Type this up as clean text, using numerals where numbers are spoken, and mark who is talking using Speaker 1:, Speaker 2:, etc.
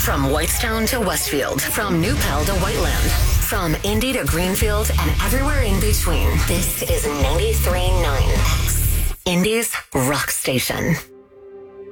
Speaker 1: From Whitestown to Westfield, from New Pell to Whiteland, from Indy to Greenfield and everywhere in between. This is 93.9 X, Indy's rock station.